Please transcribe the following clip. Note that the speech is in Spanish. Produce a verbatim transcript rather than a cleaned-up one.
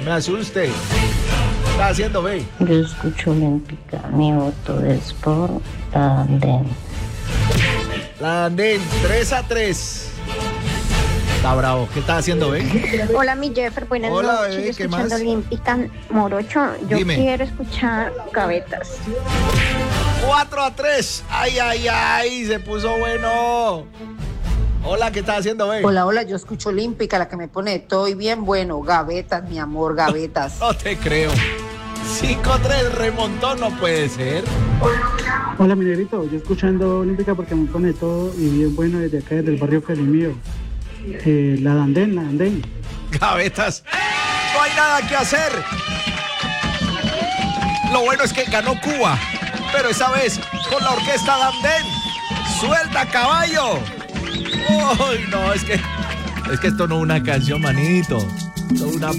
me asuste. ¿Qué está haciendo, ve? Yo escucho Olímpica, mi voto es por la Andén. La Andén, tres a tres. Está bravo. ¿Qué está haciendo, ve? Hola, mi Jeffer, buenas Hola, noches. bebé, Yo ¿qué escuchando más? Olímpica Morocho. Yo Dime. quiero escuchar Gavetas. cuatro a tres. Ay, ay, ay, se puso bueno. Hola, ¿qué estás haciendo, ve? Hola, hola, yo escucho Olímpica, la que me pone estoy bien bueno. Gavetas, mi amor, gavetas. No te creo. cinco a tres, remontó, no puede ser. Hola, mi negrito, yo escuchando Olímpica porque me pone todo y bien bueno desde acá, desde el barrio Calimío. Eh, la Dandén, la Dandén. Gavetas. No hay nada que hacer. Lo bueno es que ganó Cuba, pero esa vez con la orquesta Dandén. ¡Suelta, caballo! ¡Uy, no! Es que, es que esto no es una canción, manito. Esto es una